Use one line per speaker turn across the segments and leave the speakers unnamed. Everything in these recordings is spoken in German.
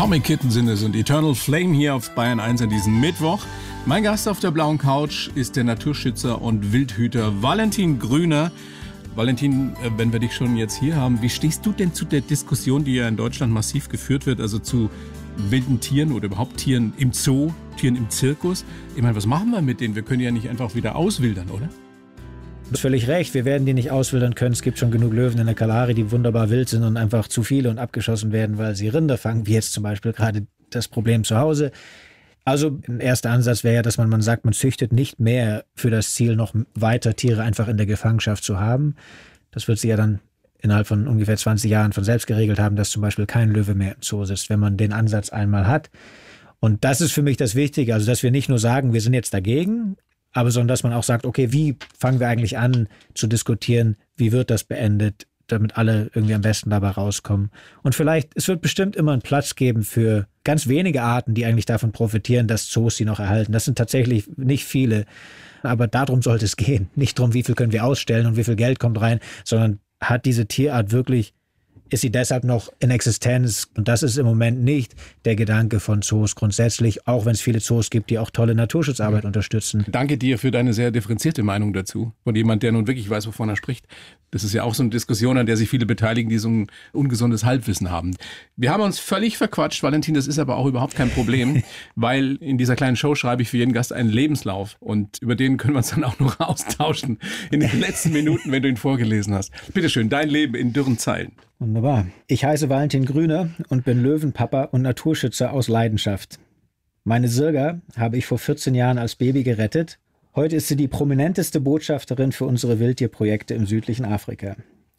Atomic Kitten sind es und Eternal Flame hier auf Bayern 1 an diesem Mittwoch. Mein Gast auf der blauen Couch ist der Naturschützer und Wildhüter Valentin Grüner. Valentin, wenn wir dich schon jetzt hier haben, wie stehst du denn zu der Diskussion, die ja in Deutschland massiv geführt wird, also zu wilden Tieren oder überhaupt Tieren im Zoo, Tieren im Zirkus? Ich meine, was machen wir mit denen? Wir können ja nicht einfach wieder auswildern, oder?
Du hast völlig recht, wir werden die nicht auswildern können. Es gibt schon genug Löwen in der Kalahari, die wunderbar wild sind und einfach zu viele und abgeschossen werden, weil sie Rinder fangen, wie jetzt zum Beispiel gerade das Problem zu Hause. Also ein erster Ansatz wäre ja, dass man sagt, man züchtet nicht mehr für das Ziel, noch weiter Tiere einfach in der Gefangenschaft zu haben. Das wird sich ja dann innerhalb von ungefähr 20 Jahren von selbst geregelt haben, dass zum Beispiel kein Löwe mehr im Zoo sitzt, wenn man den Ansatz einmal hat. Und das ist für mich das Wichtige, also dass wir nicht nur sagen, wir sind jetzt dagegen, aber sondern dass man auch sagt, okay, wie fangen wir eigentlich an zu diskutieren, wie wird das beendet, damit alle irgendwie am besten dabei rauskommen. Und vielleicht, es wird bestimmt immer einen Platz geben für ganz wenige Arten, die eigentlich davon profitieren, dass Zoos sie noch erhalten. Das sind tatsächlich nicht viele, aber darum sollte es gehen. Nicht darum, wie viel können wir ausstellen und wie viel Geld kommt rein, sondern hat diese Tierart wirklich, ist sie deshalb noch in Existenz? Und das ist im Moment nicht der Gedanke von Zoos grundsätzlich, auch wenn es viele Zoos gibt, die auch tolle Naturschutzarbeit unterstützen.
Danke dir für deine sehr differenzierte Meinung dazu. Von jemand, der nun wirklich weiß, wovon er spricht. Das ist ja auch so eine Diskussion, an der sich viele beteiligen, die so ein ungesundes Halbwissen haben. Wir haben uns völlig verquatscht, Valentin, das ist aber auch überhaupt kein Problem, weil in dieser kleinen Show schreibe ich für jeden Gast einen Lebenslauf und über den können wir uns dann auch noch austauschen in den letzten Minuten, wenn du ihn vorgelesen hast. Bitteschön, dein Leben in dürren Zeilen.
Wunderbar. Ich heiße Valentin Grüner und bin Löwenpapa und Naturschützer aus Leidenschaft. Meine Sirga habe ich vor 14 Jahren als Baby gerettet. Heute ist sie die prominenteste Botschafterin für unsere Wildtierprojekte im südlichen Afrika.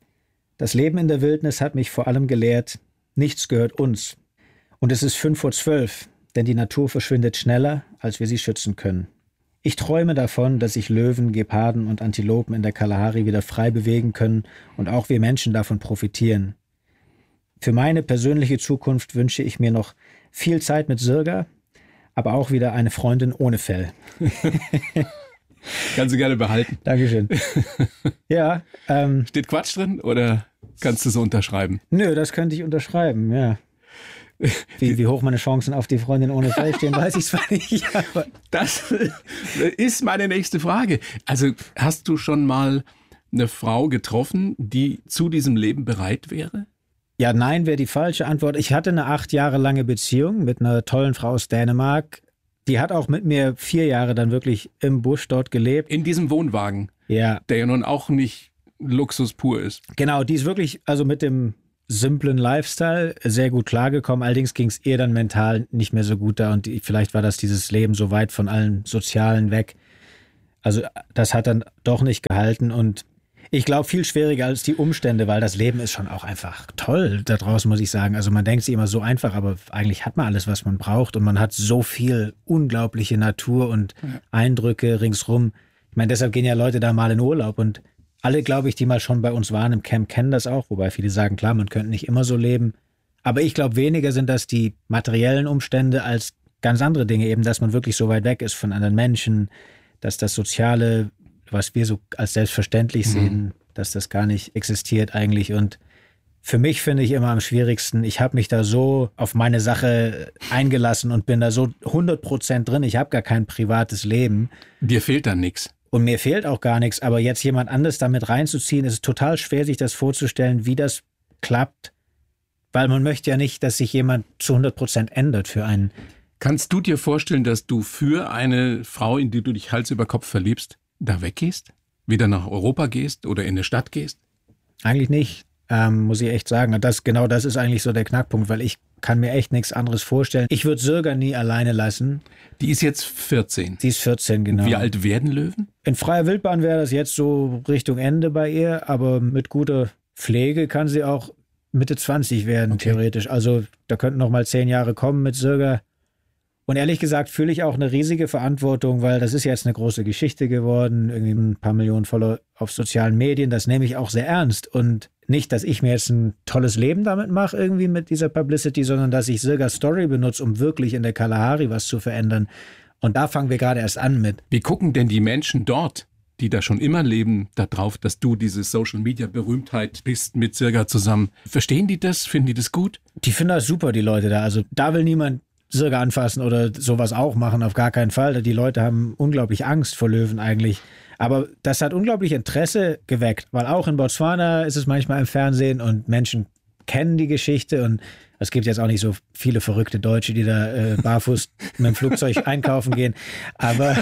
Das Leben in der Wildnis hat mich vor allem gelehrt, nichts gehört uns. Und es ist 11:55, denn die Natur verschwindet schneller, als wir sie schützen können. Ich träume davon, dass sich Löwen, Geparden und Antilopen in der Kalahari wieder frei bewegen können und auch wir Menschen davon profitieren. Für meine persönliche Zukunft wünsche ich mir noch viel Zeit mit Sirga, aber auch wieder eine Freundin ohne Fell.
Kannst du gerne behalten.
Dankeschön. Ja.
Steht Quatsch drin oder kannst du so unterschreiben?
Nö, das könnte ich unterschreiben, ja. Wie hoch meine Chancen auf die Freundin ohne Fell stehen, weiß ich zwar nicht. Aber
das ist meine nächste Frage. Also hast du schon mal eine Frau getroffen, die zu diesem Leben bereit wäre?
Ja, nein, wäre die falsche Antwort. Ich hatte eine 8 Jahre lange Beziehung mit einer tollen Frau aus Dänemark. Die hat auch mit mir 4 Jahre dann wirklich im Busch dort gelebt.
In diesem Wohnwagen,
ja,
der ja nun auch nicht Luxus pur ist.
Genau, die ist wirklich, also mit dem simplen Lifestyle sehr gut klargekommen. Allerdings ging es ihr dann mental nicht mehr so gut da und vielleicht war das dieses Leben so weit von allen Sozialen weg. Also das hat dann doch nicht gehalten und ich glaube viel schwieriger als die Umstände, weil das Leben ist schon auch einfach toll da draußen, muss ich sagen. Also man denkt sich immer so einfach, aber eigentlich hat man alles, was man braucht und man hat so viel unglaubliche Natur und Eindrücke ringsrum. Ich meine, deshalb gehen ja Leute da mal in Urlaub und alle, glaube ich, die mal schon bei uns waren im Camp, kennen das auch, wobei viele sagen, klar, man könnte nicht immer so leben. Aber ich glaube, weniger sind das die materiellen Umstände als ganz andere Dinge, eben, dass man wirklich so weit weg ist von anderen Menschen, dass das Soziale, was wir so als selbstverständlich sehen, dass das gar nicht existiert eigentlich. Und für mich finde ich immer am schwierigsten, ich habe mich da so auf meine Sache eingelassen und bin da so 100% drin, ich habe gar kein privates Leben.
Dir fehlt dann nichts.
Und mir fehlt auch gar nichts, aber jetzt jemand anderes damit reinzuziehen, ist total schwer, sich das vorzustellen, wie das klappt, weil man möchte ja nicht, dass sich jemand zu 100% ändert für einen.
Kannst du dir vorstellen, dass du für eine Frau, in die du dich Hals über Kopf verliebst, da weggehst? Wieder nach Europa gehst oder in eine Stadt gehst?
Eigentlich nicht, muss ich echt sagen. Das ist eigentlich so der Knackpunkt, weil ich kann mir echt nichts anderes vorstellen. Ich würde Sirga nie alleine lassen.
Die ist jetzt 14.
Die ist 14, genau.
Wie alt werden Löwen?
In freier Wildbahn wäre das jetzt so Richtung Ende bei ihr, aber mit guter Pflege kann sie auch Mitte 20 werden, theoretisch. Also da könnten noch mal 10 Jahre kommen mit Sirga. Und ehrlich gesagt fühle ich auch eine riesige Verantwortung, weil das ist jetzt eine große Geschichte geworden, irgendwie ein paar Millionen Follower auf sozialen Medien, das nehme ich auch sehr ernst. Und nicht, dass ich mir jetzt ein tolles Leben damit mache, irgendwie mit dieser Publicity, sondern dass ich Sirgas Story benutze, um wirklich in der Kalahari was zu verändern. Und da fangen wir gerade erst an mit.
Wie gucken denn die Menschen dort die da schon immer leben, darauf, dass du diese Social-Media-Berühmtheit bist mit Sirga zusammen. Verstehen die das? Finden die das gut?
Die finden das super, die Leute da. Also da will niemand Sirga anfassen oder sowas auch machen, auf gar keinen Fall. Die Leute haben unglaublich Angst vor Löwen eigentlich. Aber das hat unglaublich Interesse geweckt, weil auch in Botswana ist es manchmal im Fernsehen und Menschen kennen die Geschichte und es gibt jetzt auch nicht so viele verrückte Deutsche, die da barfuß mit dem Flugzeug einkaufen gehen. Aber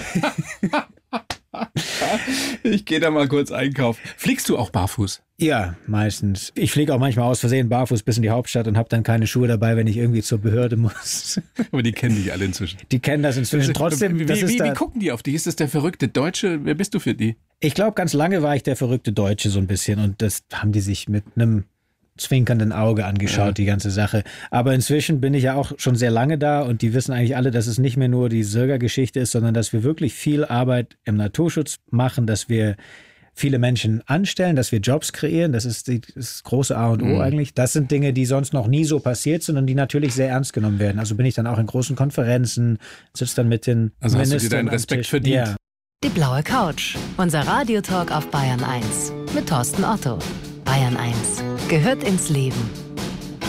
ich gehe da mal kurz einkaufen. Fliegst du auch barfuß?
Ja, meistens. Ich fliege auch manchmal aus Versehen barfuß bis in die Hauptstadt und habe dann keine Schuhe dabei, wenn ich irgendwie zur Behörde muss.
Aber die kennen dich alle inzwischen.
Die kennen das inzwischen. Trotzdem,
wie gucken die auf dich? Ist das der verrückte Deutsche? Wer bist du für die?
Ich glaube, ganz lange war ich der verrückte Deutsche so ein bisschen und das haben die sich mit einem zwinkernden Auge angeschaut, die ganze Sache. Aber inzwischen bin ich ja auch schon sehr lange da und die wissen eigentlich alle, dass es nicht mehr nur die Sirga-Geschichte ist, sondern dass wir wirklich viel Arbeit im Naturschutz machen, dass wir viele Menschen anstellen, dass wir Jobs kreieren. Das ist das große A und O eigentlich. Das sind Dinge, die sonst noch nie so passiert sind und die natürlich sehr ernst genommen werden. Also bin ich dann auch in großen Konferenzen, sitze dann mit den
Also
Ministern.
hast du dir deinen Respekt verdient?
Ja.
Die blaue Couch. Unser Radiotalk auf Bayern 1 mit Thorsten Otto. Bayern 1 gehört ins Leben.